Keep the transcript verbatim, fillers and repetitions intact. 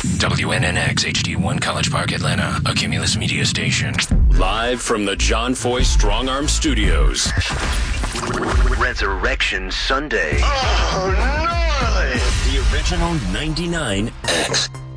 W N N X H D one College Park, Atlanta, a Cumulus media station. Live from the John Foy Strong Arm Studios. Resurrection Sunday. Oh, no! The original ninety-nine X.